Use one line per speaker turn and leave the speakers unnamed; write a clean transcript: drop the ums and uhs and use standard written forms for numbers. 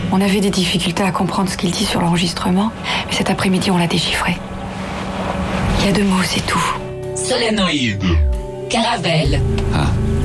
On avait des difficultés à comprendre ce qu'il dit sur l'enregistrement, mais cet après-midi, on l'a déchiffré. Il y a 2 mots, c'est tout.
Solenoïde. Caravelle.
Ah.